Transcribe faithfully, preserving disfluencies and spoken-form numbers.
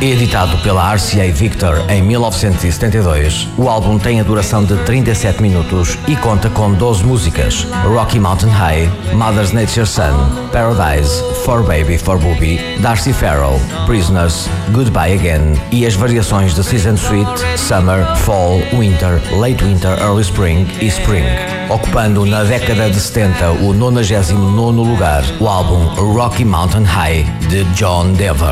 Editado pela R C A Victor em mil novecentos e setenta e dois, o álbum tem a duração de trinta e sete minutos e conta com doze músicas: Rocky Mountain High, Mother Nature's Son, Paradise, For Baby For Booby, Darcy Farrell, Prisoners, Goodbye Again e as variações de Season Suite, Summer, Fall, Winter, Late Winter, Early Spring e Spring. Ocupando na década de setenta o nonagésimo nono lugar, o álbum Rocky Mountain High de John Denver.